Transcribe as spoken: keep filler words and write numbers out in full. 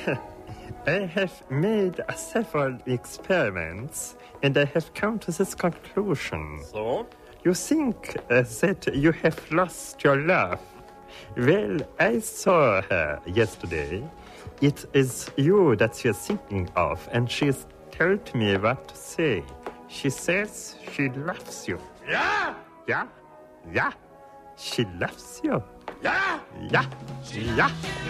I have made several experiments and I have come to this conclusion. So? You think uh, that you have lost your love? Well, I saw her yesterday. It is you that you're thinking of, and she's told me what to say. She says she loves you. Yeah? Yeah? Yeah? She loves you. Yeah? Yeah? Yeah?